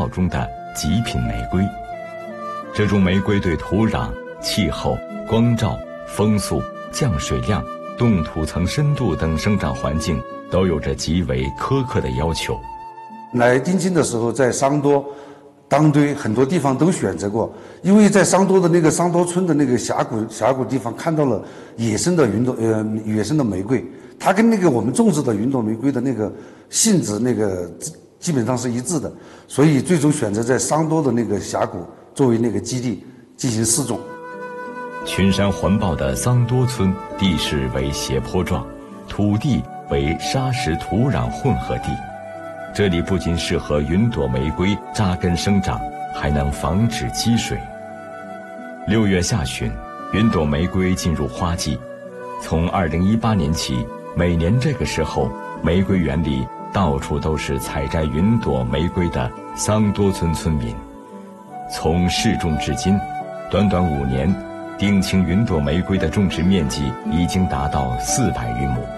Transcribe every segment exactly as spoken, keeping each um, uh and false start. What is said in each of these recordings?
草中的极品玫瑰。这种玫瑰对土壤、气候、光照、风速、降水量、冻土层深度等生长环境都有着极为苛刻的要求。 来丁青的时候，在商多、当堆很多地方都选择过，因为在商多的那个商多村的那个峡谷峡谷地方看到了野生的云朵呃野生的玫瑰，它跟那个我们种植的云朵玫瑰的那个性质那个基本上是一致的，所以最终选择在商多的那个峡谷作为那个基地进行试种。 群山环抱的桑多村地势为斜坡状，土地为沙石土壤混合地。这里不仅适合云朵玫瑰扎根生长，还能防止积水。六月下旬，云朵玫瑰进入花季。从二零一八年起，每年这个时候，玫瑰园里到处都是采摘云朵玫瑰的桑多村村民。从试种至今，短短五年，丁青云朵玫瑰的种植面积已经达到四百余亩。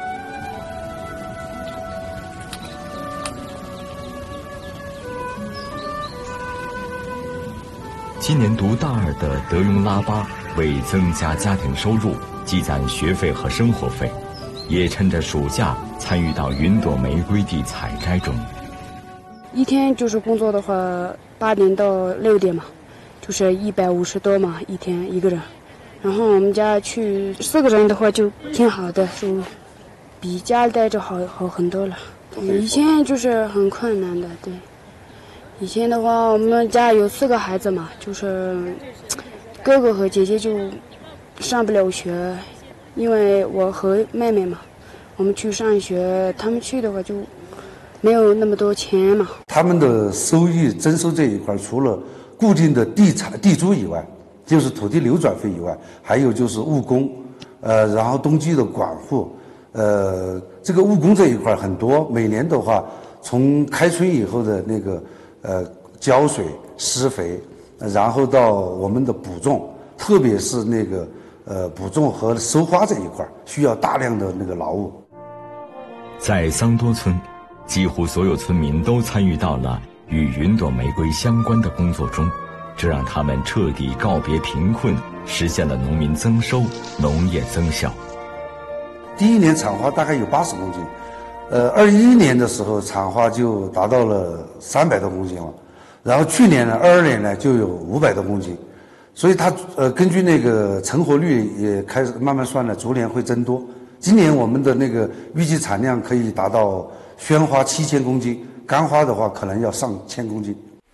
今年读大二的德庸拉巴为增加家庭收入，积攒学费和生活费，也趁着暑假参与到云朵玫瑰地采摘中。 一天就是工作的话，八点到六点嘛，就是一百五十多嘛，一天一个人。然后我们家去四个人的话就挺好的，就比家待着好好很多了。以前就是很困难的，对。以前的话，我们家有四个孩子嘛，就是哥哥和姐姐就上不了学，因为我和妹妹嘛，我们去上学，他们去的话就没有那么多钱嘛。 他们的收益征收这一块，除了固定的地产地租以外，就是土地流转费以外，还有就是务工，呃，然后冬季的管护，呃，这个务工这一块很多，每年的话，从开春以后的那个。呃，浇水、施肥，然后到我们的补种，特别是那个呃补种和收花这一块，需要大量的那个劳务。 在桑多村，几乎所有村民都参与到了与云朵玫瑰相关的工作中，这让他们彻底告别贫困，实现了农民增收、农业增效。 第一年产花大概有八十公斤。呃，二一年的时候，产花就达到了三百多公斤了，然后去年呢，二二年呢就有五百多公斤，所以它呃根据那个成活率也开始慢慢算了，逐年会增多。今年我们的那个预计产量可以达到宣花七千公斤，干花的话可能要上千公斤。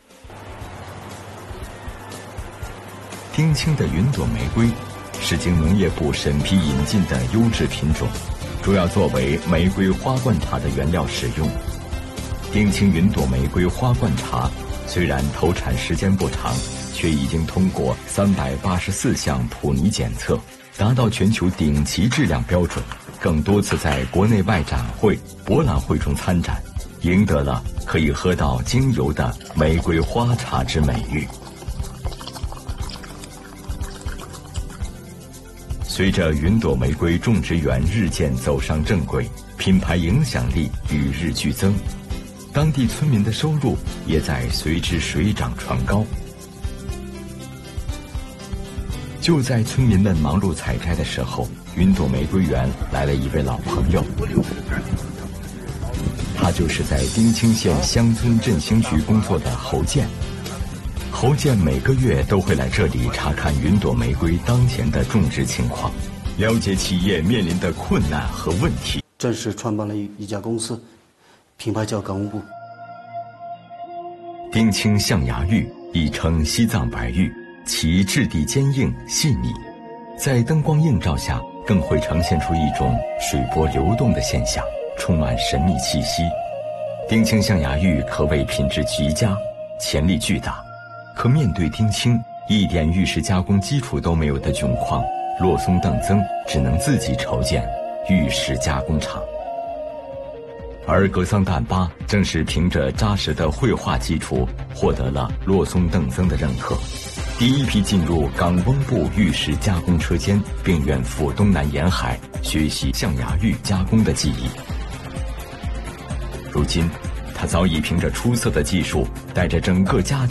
丁青的云朵玫瑰是经农业部审批引进的优质品种。主要作为玫瑰花冠茶的原料使用。丁青云朵玫瑰花冠茶虽然投产时间不长，却已经通过三百八十四项普尼检测，达到全球顶级质量标准，更多次在国内外展会、博览会中参展，赢得了可以喝到精油的玫瑰花茶之美誉。随着云朵玫瑰种植园日渐走上正轨，品牌影响力与日俱增，当地村民的收入也在随之水涨船高。就在村民们忙碌采摘的时候，云朵玫瑰园来了一位老朋友，他就是在丁青县乡村振兴局工作的侯建。侯建每个月都会来这里查看云朵玫瑰当前的种植情况，了解企业面临的困难和问题。 正式创办了一一家公司，品牌叫港务部。 丁青象牙玉亦称西藏白玉，其质地坚硬细腻，在灯光映照下更会呈现出一种水波流动的现象，充满神秘气息。丁青象牙玉可谓品质极佳，潜力巨大。可面对丁青一点玉石加工基础都没有的窘况，洛松邓增只能自己筹建玉石加工厂。而格桑旦巴正是凭着扎实的绘画基础，获得了洛松邓增的认可，第一批进入港翁部玉石加工车间，并远赴东南沿海学习象牙玉加工的技艺。如今他早已凭着出色的技术，带着整个家庭